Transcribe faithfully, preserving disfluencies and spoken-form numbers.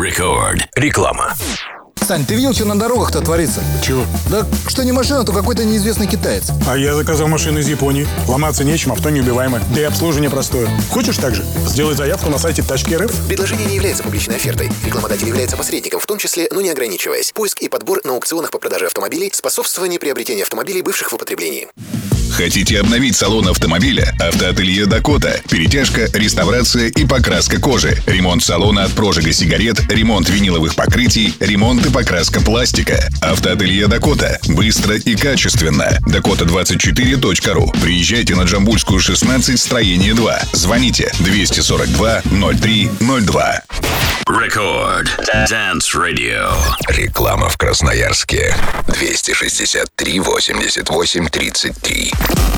Рекорд. Реклама. Сань, ты видел, что на дорогах-то творится? Чего? Да что не машина, то какой-то неизвестный китаец. А я заказал машину из Японии. Ломаться нечем, авто неубиваемое. Да и обслуживание простое. Хочешь так же? Сделай заявку на сайте Тачки РФ. Предложение не является публичной офертой. Рекламодатель является посредником, в том числе, но не ограничиваясь. Поиск и подбор на аукционах по продаже автомобилей, способствование приобретения автомобилей, бывших в употреблении. Хотите обновить салон автомобиля? Автоателье «Дакота». Перетяжка, реставрация и покраска кожи. Ремонт салона от прожига сигарет, ремонт виниловых покрытий, ремонт и покраска пластика. Автоателье «Дакота». Быстро и качественно. дакота двадцать четыре точка ру. Приезжайте на Джамбульскую, шестнадцать, строение два. Звоните двести сорок два ноль три ноль два. Рекорд. Dance Radio. Реклама в Красноярске. двести шестьдесят три восемьдесят восемь тридцать три.